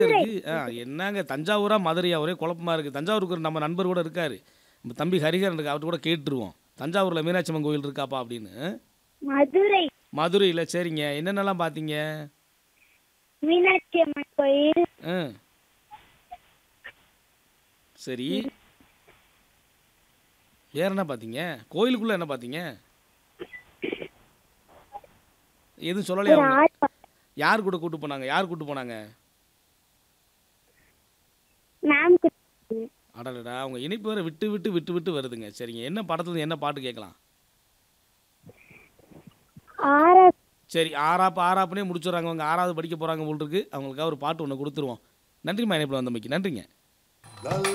இருக்கு. என்னங்க தஞ்சாவூரா, மதுரையா? ஒரே குழப்பமா இருக்கு. தஞ்சாவூருக்கு ஒரு நம்ம நண்பர் கூட இருக்காரு. நம்ம தம்பி ஹரிஹரன் இருக்கு. அவர்ட்ட கூட கேட்டுருவோம். தஞ்சாவூர்ல மீனாட்சி அம்மன் கோயில் இருக்காப்பா அப்படின்னு. மதுரை மதுரையில சரிங்க. என்னென்னலாம் பார்த்தீங்க? மீனாட்சி அம்மன் கோயில், ஆ. சரி. வேற என்ன பார்த்தீங்க? கோயிலுக்குள்ள என்ன பார்த்தீங்க? எதுவும் சொல்லலையா ஒரு அவங்க? ஆறு யார் கூட கூட்டு போனாங்க? யார் கூட்டு போனாங்க? மேம் அடடடா! உங்க இணைப்பு வேற விட்டு வருதுங்க. சரிங்க. என்ன படத்துல என்ன பாட்டு கேட்கலாம்? ஆறா சரி. ஆறாப்புனே முடிச்சுடுறாங்க. அவங்க 6வது படிக்க போறாங்க போல இருக்கு. அவங்களுக்காக ஒரு பாட்டு ஒண்ணு குடுத்துருவோம். நன்றிம்மா இணைப்புல வந்தமைக்கு. நன்றிங்க.